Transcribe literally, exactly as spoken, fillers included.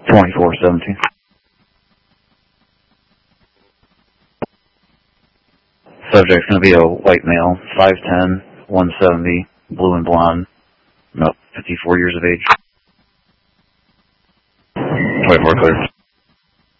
twenty-four seventeen. Subject's going to be a white male, five ten, one seventy, blue and blonde, about fifty-four years of age. twenty-four clear.